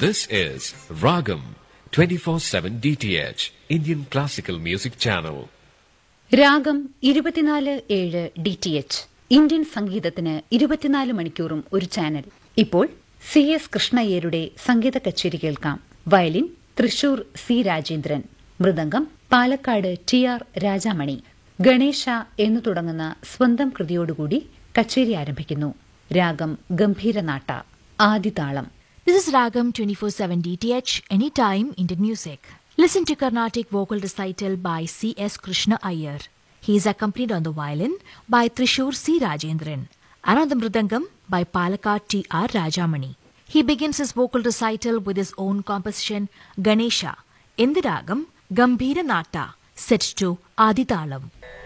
This is Ragam 24/7 DTH Indian Classical Music Channel. രാഗം 24/7 DTH Indian സംഗീതത്തിന് 24 മണിക്കൂറും ഒരു ചാനൽ. ഇപ്പോൾ CS കൃഷ്ണയ്യരുടെ സംഗീത കച്ചേരി കേൾക്കാം. Violin Thrissur C Rajendran, mridangam Palakkad TR Rajamani. Ganesha എന്നു തുടങ്ങുന്ന സ്വന്തം കൃതിയോടുകൂടി കച്ചേരി ആരംഭിക്കുന്നു. രാഗം Gambhiranata, ആദിതാളം. This is Ragam 24/7 DTH, anytime Indian music. Listen to Carnatic vocal recital by C.S. Krishna Iyer. He is accompanied on the violin by Trishur C. Rajendran and on the mridangam by Palakkad T.R. Rajamani. He begins his vocal recital with his own composition Ganesha in the Ragam Gambhira Nata, set to Adithalam.